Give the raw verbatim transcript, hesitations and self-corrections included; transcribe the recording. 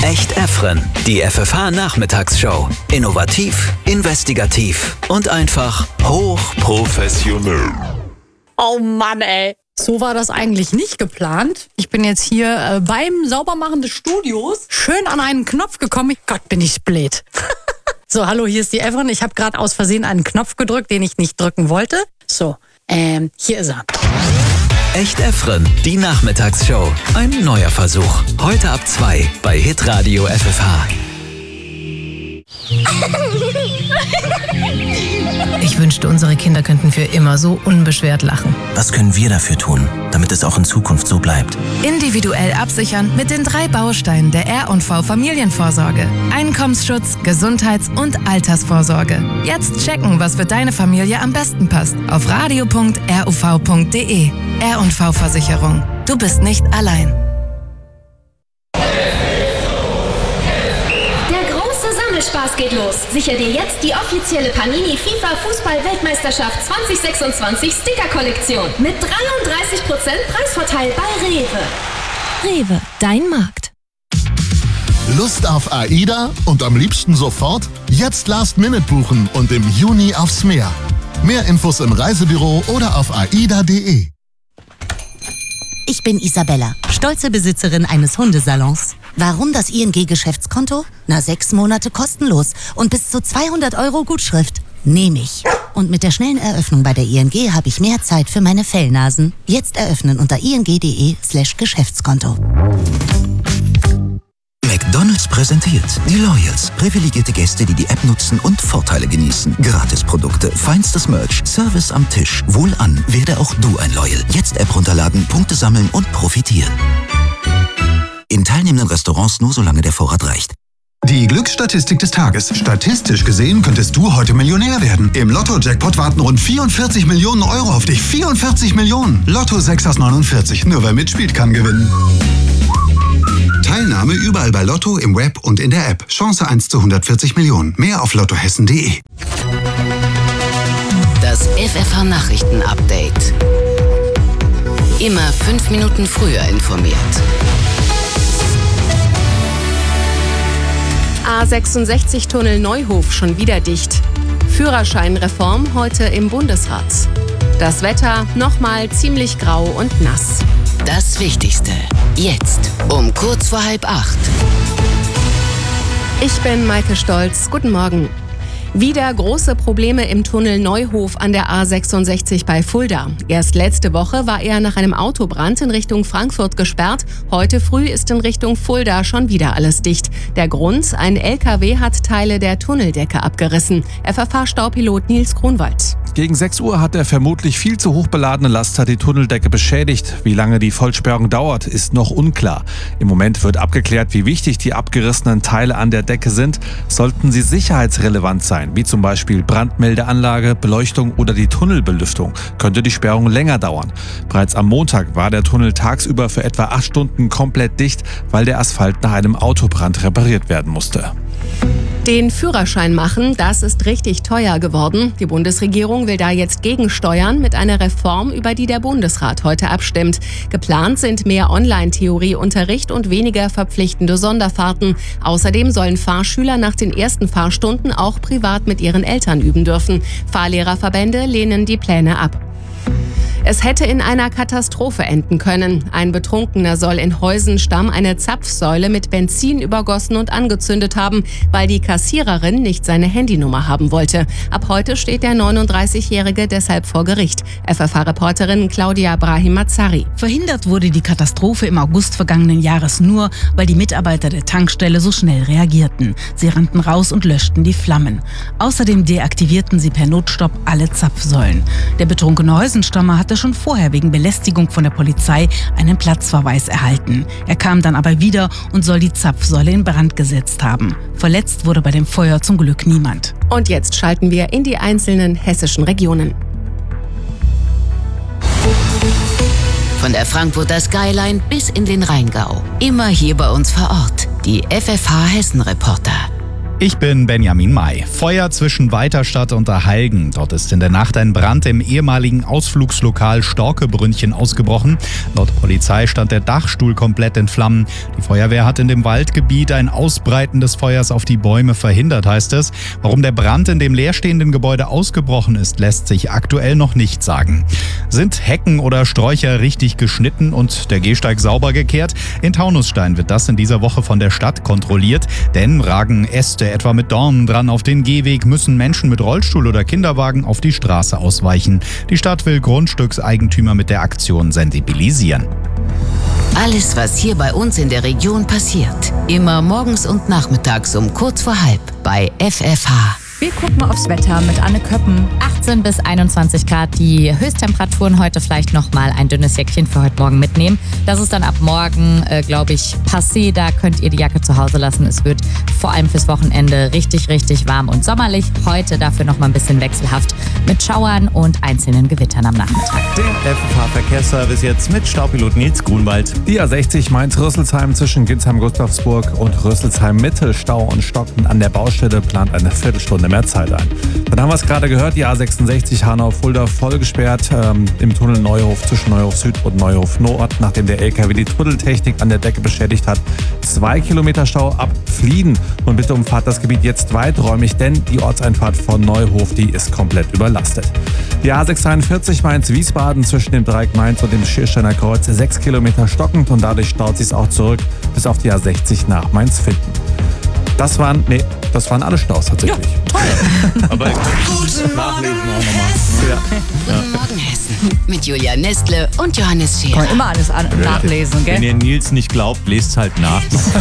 Echt Efren, die F F H-Nachmittagsshow. Innovativ, investigativ und einfach hochprofessionell. Oh Mann, ey. So war das eigentlich nicht geplant. Ich bin jetzt hier äh, beim Saubermachen des Studios schön an einen Knopf gekommen. Gott, bin ich blöd. So, hallo, hier ist die Efren. Ich habe gerade aus Versehen einen Knopf gedrückt, den ich nicht drücken wollte. So, ähm, hier ist er. Echt Efren, die Nachmittagsshow. Ein neuer Versuch. Heute ab zwei bei Hitradio F F H. Ich wünschte, unsere Kinder könnten für immer so unbeschwert lachen. Was können wir dafür tun, damit es auch in Zukunft so bleibt? Individuell absichern mit den drei Bausteinen der R und V Familienvorsorge. Einkommensschutz, Gesundheits- und Altersvorsorge. Jetzt checken, was für deine Familie am besten passt. Auf radio punkt r u v punkt d e. R und V Versicherung. Du bist nicht allein. Spaß geht los. Sicher dir jetzt die offizielle Panini FIFA Fußball-Weltmeisterschaft zwanzig sechsundzwanzig Sticker-Kollektion mit dreiunddreißig Prozent Preisvorteil bei Rewe. Rewe, dein Markt. Lust auf AIDA und am liebsten sofort? Jetzt Last Minute buchen und im Juni aufs Meer. Mehr Infos im Reisebüro oder auf aida punkt de. Ich bin Isabella, stolze Besitzerin eines Hundesalons. Warum das I N G-Geschäftskonto? Na, sechs Monate kostenlos und bis zu zweihundert Euro Gutschrift. Nehme ich. Und mit der schnellen Eröffnung bei der I N G habe ich mehr Zeit für meine Fellnasen. Jetzt eröffnen unter ing punkt de slash Geschäftskonto. McDonald's präsentiert die Loyals. Privilegierte Gäste, die die App nutzen und Vorteile genießen. Gratisprodukte, feinstes Merch, Service am Tisch. Wohlan, werde auch du ein Loyal. Jetzt App runterladen, Punkte sammeln und profitieren. In teilnehmenden Restaurants nur solange der Vorrat reicht. Die Glücksstatistik des Tages. Statistisch gesehen könntest du heute Millionär werden. Im Lotto-Jackpot warten rund vierundvierzig Millionen Euro auf dich. vierundvierzig Millionen. Lotto sechs aus neunundvierzig. Nur wer mitspielt, kann gewinnen. Teilnahme überall bei Lotto, im Web und in der App. Chance eins zu hundertvierzig Millionen. Mehr auf lottohessen punkt de. Das F F H-Nachrichten-Update. Immer fünf Minuten früher informiert. A sechsundsechzig Tunnel Neuhof schon wieder dicht. Führerscheinreform heute im Bundesrat. Das Wetter nochmal ziemlich grau und nass. Das Wichtigste jetzt um kurz vor halb acht. Ich bin Maike Stolz. Guten Morgen. Wieder große Probleme im Tunnel Neuhof an der A sechsundsechzig bei Fulda. Erst letzte Woche war er nach einem Autobrand in Richtung Frankfurt gesperrt. Heute früh ist in Richtung Fulda schon wieder alles dicht. Der Grund? Ein L K W hat Teile der Tunneldecke abgerissen. F F H-Staupilot Nils Kronwald. Gegen sechs Uhr hat der vermutlich viel zu hoch beladene Laster die Tunneldecke beschädigt. Wie lange die Vollsperrung dauert, ist noch unklar. Im Moment wird abgeklärt, wie wichtig die abgerissenen Teile an der Decke sind. Sollten sie sicherheitsrelevant sein, wie zum Beispiel Brandmeldeanlage, Beleuchtung oder die Tunnelbelüftung, könnte die Sperrung länger dauern. Bereits am Montag war der Tunnel tagsüber für etwa acht Stunden komplett dicht, weil der Asphalt nach einem Autobrand repariert werden musste. Den Führerschein machen, das ist richtig teuer geworden. Die Bundesregierung will da jetzt gegensteuern mit einer Reform, über die der Bundesrat heute abstimmt. Geplant sind mehr Online-Theorieunterricht und weniger verpflichtende Sonderfahrten. Außerdem sollen Fahrschüler nach den ersten Fahrstunden auch privat mit ihren Eltern üben dürfen. Fahrlehrerverbände lehnen die Pläne ab. Es hätte in einer Katastrophe enden können. Ein Betrunkener soll in Heusenstamm eine Zapfsäule mit Benzin übergossen und angezündet haben, weil die Kassiererin nicht seine Handynummer haben wollte. Ab heute steht der neununddreißigjährige deshalb vor Gericht. F F H-Reporterin Claudia Brahim-Mazari. Verhindert wurde die Katastrophe im August vergangenen Jahres nur, weil die Mitarbeiter der Tankstelle so schnell reagierten. Sie rannten raus und löschten die Flammen. Außerdem deaktivierten sie per Notstopp alle Zapfsäulen. Der betrunkene Heusenstammer hatte schon vorher wegen Belästigung von der Polizei einen Platzverweis erhalten. Er kam dann aber wieder und soll die Zapfsäule in Brand gesetzt haben. Verletzt wurde bei dem Feuer zum Glück niemand. Und jetzt schalten wir in die einzelnen hessischen Regionen. Von der Frankfurter Skyline bis in den Rheingau. Immer hier bei uns vor Ort. Die F F H Hessen-Reporter. Ich bin Benjamin May. Feuer zwischen Weiterstadt und der Halgen. Dort ist in der Nacht ein Brand im ehemaligen Ausflugslokal Storkebrünnchen ausgebrochen. Laut Polizei stand der Dachstuhl komplett in Flammen. Die Feuerwehr hat in dem Waldgebiet ein Ausbreiten des Feuers auf die Bäume verhindert, heißt es. Warum der Brand in dem leerstehenden Gebäude ausgebrochen ist, lässt sich aktuell noch nicht sagen. Sind Hecken oder Sträucher richtig geschnitten und der Gehsteig sauber gekehrt? In Taunusstein wird das in dieser Woche von der Stadt kontrolliert, denn ragen Äste etwa mit Dornen dran auf den Gehweg, müssen Menschen mit Rollstuhl oder Kinderwagen auf die Straße ausweichen. Die Stadt will Grundstückseigentümer mit der Aktion sensibilisieren. Alles, was hier bei uns in der Region passiert. Immer morgens und nachmittags um kurz vor halb bei F F H. Wir gucken aufs Wetter mit Anne Köppen. achtzehn bis einundzwanzig Grad, die Höchsttemperaturen heute vielleicht nochmal ein dünnes Jäckchen für heute Morgen mitnehmen. Das ist dann ab morgen, äh, glaube ich, passé. Da könnt ihr die Jacke zu Hause lassen. Es wird vor allem fürs Wochenende richtig, richtig warm und sommerlich. Heute dafür nochmal ein bisschen wechselhaft mit Schauern und einzelnen Gewittern am Nachmittag. Der F F H-Verkehrsservice jetzt mit Staupilot Nils Grunwald. Die A sechzig Mainz-Rüsselsheim zwischen Ginsheim-Gustavsburg und Rüsselsheim-Mitte, Stau und Stocken an der Baustelle, plant eine Viertelstunde mehr Zeit ein. Dann haben wir es gerade gehört, die A sechsundsechzig Hanau-Fulda voll gesperrt ähm, im Tunnel Neuhof zwischen Neuhof Süd und Neuhof Nord, nachdem der L K W die Tunneltechnik an der Decke beschädigt hat. Zwei Kilometer Stau ab Flieden und bitte umfahrt das Gebiet jetzt weiträumig, denn die Ortseinfahrt von Neuhof, die ist komplett überlastet. Die A sechshunderteinundvierzig Mainz-Wiesbaden zwischen dem Dreieck Mainz und dem Schiersteiner Kreuz sechs Kilometer stockend und dadurch staut sie es auch zurück bis auf die A sechzig nach Mainz-Finden. Das waren, nee, das waren alle Staus tatsächlich. Ja, toll. Aber ihr könnt nachlesen auch nochmal. Ja. Guten Morgen, Hessen. Mit Julia Nestle und Johannes Scherer. Kann man immer alles an- nachlesen, gell? Wenn ihr Nils nicht glaubt, lest halt nach.